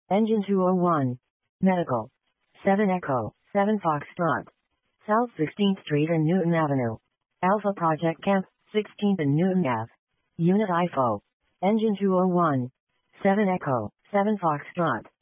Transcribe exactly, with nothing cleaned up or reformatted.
Engine two oh one. Medical. seven Echo, seven Foxtrot. South sixteenth Street and Newton Avenue. Alpha Project Camp, sixteenth and Newton Ave. Unit I F O. Engine two oh one. seven Echo, seven Foxtrot.